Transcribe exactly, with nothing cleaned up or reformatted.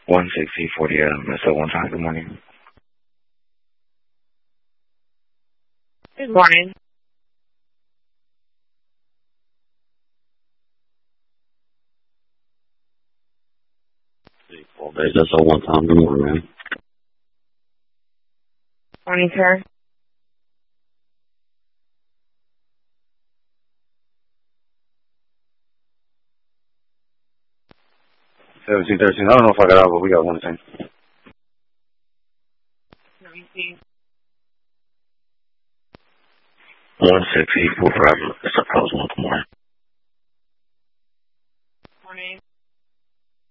one sixty forty, uh, messed up one time. Good morning. Good morning. Four days, that's all one time. Good morning, man. Morning, sir. seventeen thirteen. I don't know if I got out, but we got one thing. one sixty, four five, that's a close one tomorrow.